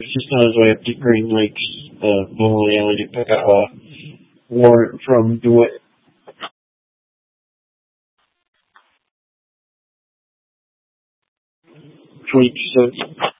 It's just on his way up to Green Lakes, bowling alley to pick up a warrant from DeWitt. 22 cents.